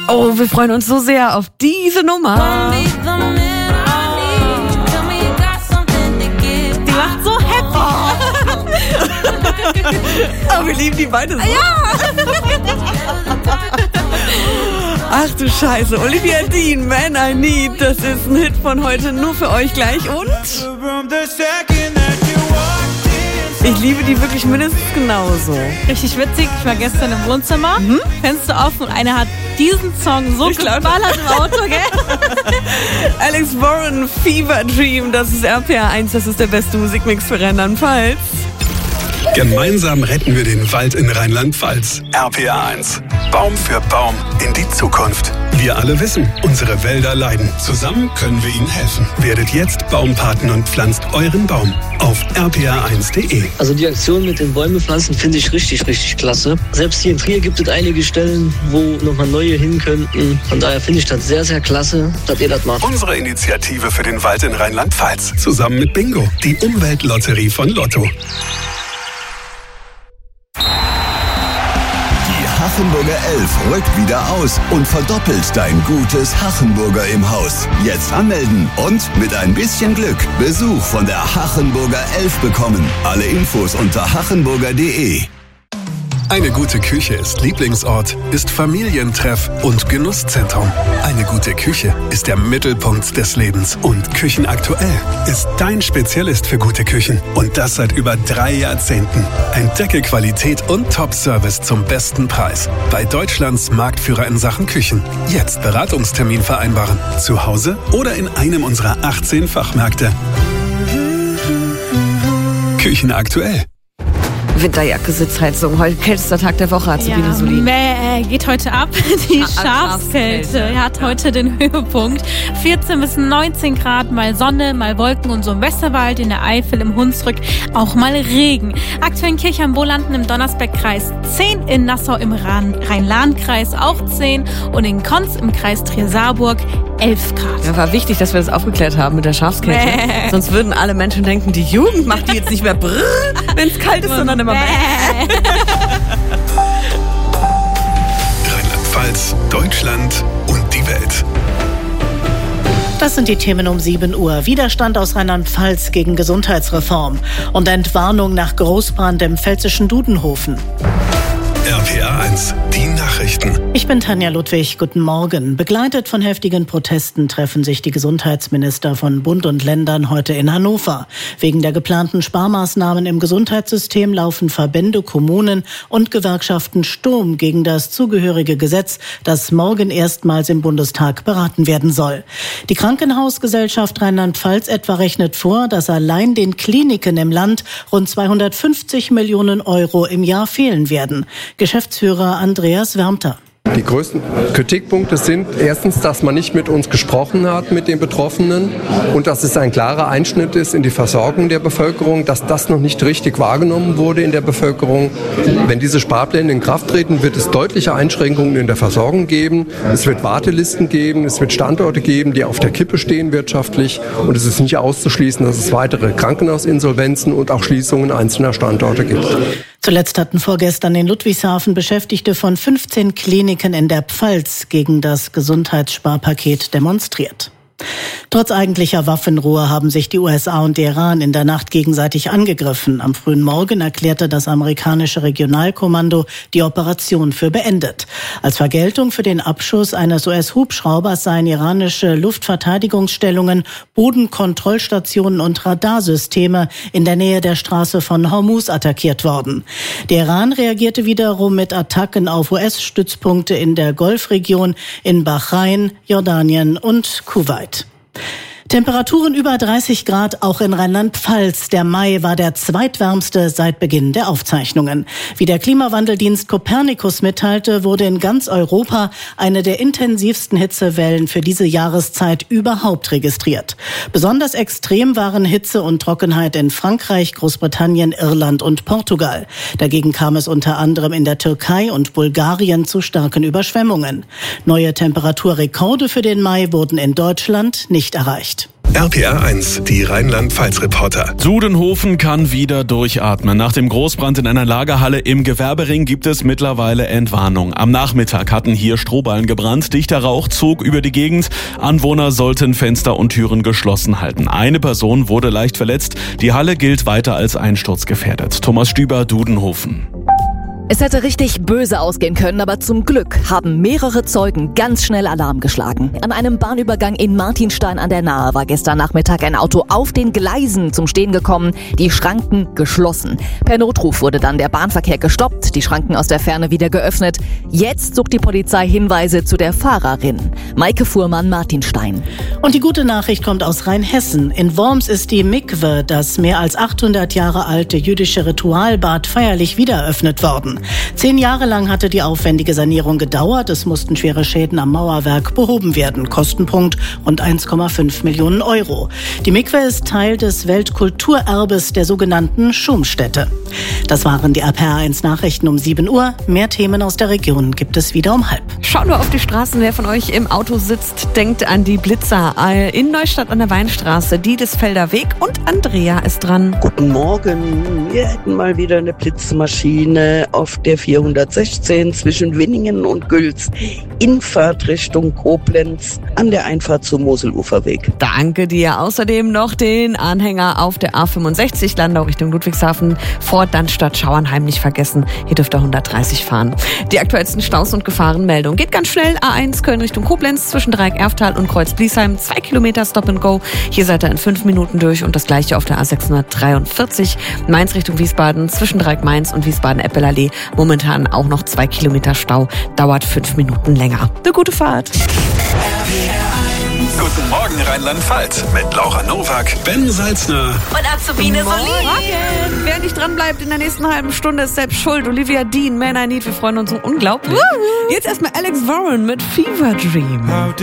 Oh, wir freuen uns so sehr auf diese Nummer. Die macht so happy. Oh, wir lieben die beide so. Ja. Ach du Scheiße, Olivia Dean, Man I Need, das ist ein Hit von heute nur für euch gleich und ich liebe die wirklich mindestens genauso. Richtig witzig, ich war gestern im Wohnzimmer, Fenster offen und einer hat diesen Song so geballert im Auto, gell? Alex Warren, Fever Dream, das ist RPA1, das ist der beste Musikmix für Rheinland-Pfalz. Gemeinsam retten wir den Wald in Rheinland-Pfalz. RPA1. Baum für Baum in die Zukunft. Wir alle wissen, unsere Wälder leiden. Zusammen können wir ihnen helfen. Werdet jetzt Baumpaten und pflanzt euren Baum auf rpa1.de. Also die Aktion mit den Bäume pflanzen finde ich richtig, richtig klasse. Selbst hier in Trier gibt es einige Stellen, wo nochmal neue hin könnten. Von daher finde ich das sehr, sehr klasse, dass ihr das macht. Unsere Initiative für den Wald in Rheinland-Pfalz. Zusammen mit Bingo, die Umweltlotterie von Lotto. Hachenburger 11 rückt wieder aus und verdoppelt dein gutes Hachenburger im Haus. Jetzt anmelden und mit ein bisschen Glück Besuch von der Hachenburger 11 bekommen. Alle Infos unter hachenburger.de. Eine gute Küche ist Lieblingsort, ist Familientreff und Genusszentrum. Eine gute Küche ist der Mittelpunkt des Lebens. Und Küchenaktuell ist dein Spezialist für gute Küchen. Und das seit über 3 Jahrzehnten. Entdecke Qualität und Top-Service zum besten Preis. Bei Deutschlands Marktführer in Sachen Küchen. Jetzt Beratungstermin vereinbaren. Zu Hause oder in einem unserer 18 Fachmärkte. Küchenaktuell. Winterjacke, Sitzheizung, heute kältester Tag der Woche, hat Sabine Soli. Geht heute ab. Die Schafskälte hat heute den Höhepunkt. 14 bis 19 Grad, mal Sonne, mal Wolken und so im Westerwald, in der Eifel, im Hunsrück auch mal Regen. Aktuell in Kirchheim-Bolanden im Donnersbergkreis 10, in Nassau im Rhein-Lahn-Kreis auch 10 und in Konz im Kreis Trier-Saarburg 11 Grad. Ja, war wichtig, dass wir das aufgeklärt haben mit der Schafskälte. Sonst würden alle Menschen denken, die Jugend macht die jetzt nicht mehr brrr, wenn es kalt ist, sondern immer Rheinland-Pfalz, Deutschland und die Welt. Das sind die Themen um 7 Uhr. Widerstand aus Rheinland-Pfalz gegen Gesundheitsreform und Entwarnung nach Großbrand im pfälzischen Dudenhofen. RPA1, die Nachrichten. Ich bin Tanja Ludwig, guten Morgen. Begleitet von heftigen Protesten treffen sich die Gesundheitsminister von Bund und Ländern heute in Hannover. Wegen der geplanten Sparmaßnahmen im Gesundheitssystem laufen Verbände, Kommunen und Gewerkschaften Sturm gegen das zugehörige Gesetz, das morgen erstmals im Bundestag beraten werden soll. Die Krankenhausgesellschaft Rheinland-Pfalz etwa rechnet vor, dass allein den Kliniken im Land rund 250 Millionen Euro im Jahr fehlen werden. Geschäftsführer Andreas Wärmter. Die größten Kritikpunkte sind erstens, dass man nicht mit uns gesprochen hat, mit den Betroffenen, und dass es ein klarer Einschnitt ist in die Versorgung der Bevölkerung, dass das noch nicht richtig wahrgenommen wurde in der Bevölkerung. Wenn diese Sparpläne in Kraft treten, wird es deutliche Einschränkungen in der Versorgung geben. Es wird Wartelisten geben, es wird Standorte geben, die auf der Kippe stehen wirtschaftlich, und es ist nicht auszuschließen, dass es weitere Krankenhausinsolvenzen und auch Schließungen einzelner Standorte gibt. Zuletzt hatten vorgestern in Ludwigshafen Beschäftigte von 15 Kliniken in der Pfalz gegen das Gesundheitssparpaket demonstriert. Trotz eigentlicher Waffenruhe haben sich die USA und der Iran in der Nacht gegenseitig angegriffen. Am frühen Morgen erklärte das amerikanische Regionalkommando die Operation für beendet. Als Vergeltung für den Abschuss eines US-Hubschraubers seien iranische Luftverteidigungsstellungen, Bodenkontrollstationen und Radarsysteme in der Nähe der Straße von Hormuz attackiert worden. Der Iran reagierte wiederum mit Attacken auf US-Stützpunkte in der Golfregion, in Bahrain, Jordanien und Kuwait. Temperaturen über 30 Grad auch in Rheinland-Pfalz. Der Mai war der zweitwärmste seit Beginn der Aufzeichnungen. Wie der Klimawandeldienst Copernicus mitteilte, wurde in ganz Europa eine der intensivsten Hitzewellen für diese Jahreszeit überhaupt registriert. Besonders extrem waren Hitze und Trockenheit in Frankreich, Großbritannien, Irland und Portugal. Dagegen kam es unter anderem in der Türkei und Bulgarien zu starken Überschwemmungen. Neue Temperaturrekorde für den Mai wurden in Deutschland nicht erreicht. RPR1, die Rheinland-Pfalz-Reporter. Dudenhofen kann wieder durchatmen. Nach dem Großbrand in einer Lagerhalle im Gewerbering gibt es mittlerweile Entwarnung. Am Nachmittag hatten hier Strohballen gebrannt. Dichter Rauch zog über die Gegend. Anwohner sollten Fenster und Türen geschlossen halten. Eine Person wurde leicht verletzt. Die Halle gilt weiter als einsturzgefährdet. Thomas Stüber, Dudenhofen. Es hätte richtig böse ausgehen können, aber zum Glück haben mehrere Zeugen ganz schnell Alarm geschlagen. An einem Bahnübergang in Martinstein an der Nahe war gestern Nachmittag ein Auto auf den Gleisen zum Stehen gekommen, die Schranken geschlossen. Per Notruf wurde dann der Bahnverkehr gestoppt, die Schranken aus der Ferne wieder geöffnet. Jetzt sucht die Polizei Hinweise zu der Fahrerin. Maike Fuhrmann, Martinstein. Und die gute Nachricht kommt aus Rheinhessen. In Worms ist die Mikwe, das mehr als 800 Jahre alte jüdische Ritualbad, feierlich wieder eröffnet worden. 10 Jahre lang hatte die aufwendige Sanierung gedauert. Es mussten schwere Schäden am Mauerwerk behoben werden. Kostenpunkt rund 1,5 Millionen Euro. Die Mikwe ist Teil des Weltkulturerbes der sogenannten Schumstätte. Das waren die RPR1 Nachrichten um 7 Uhr. Mehr Themen aus der Region gibt es wieder um 12:30. Schauen wir auf die Straßen. Wer von euch im Auto sitzt, denkt an die Blitzer in Neustadt an der Weinstraße, Diedesfelder Weg, und Andrea ist dran. Guten Morgen. Wir hätten mal wieder eine Blitzmaschine auf der 416 zwischen Winningen und Gülz in Fahrtrichtung Koblenz an der Einfahrt zum Moseluferweg. Danke dir. Außerdem noch den Anhänger auf der A65 Landau Richtung Ludwigshafen vor Dannstatt Schauernheim nicht vergessen. Hier dürft ihr 130 fahren. Die aktuellsten Staus und Gefahrenmeldung geht ganz schnell. A1 Köln Richtung Koblenz zwischen Dreieck Erftal und Kreuz Bliesheim 2 Kilometer Stop and Go. Hier seid ihr in 5 Minuten durch, und das gleiche auf der A643 Mainz Richtung Wiesbaden zwischen Dreieck Mainz und Wiesbaden-Eppelallee. Momentan auch noch 2 Kilometer Stau, dauert 5 Minuten länger. Eine gute Fahrt. Guten Morgen Rheinland-Pfalz mit Laura Nowak, Ben Salzner Und Azubine Solin. Wer nicht dran bleibt in der nächsten halben Stunde, ist selbst schuld. Olivia Dean, Man I Need, wir freuen uns so unglaublich. Jetzt erstmal Alex Warren mit Fever Dream.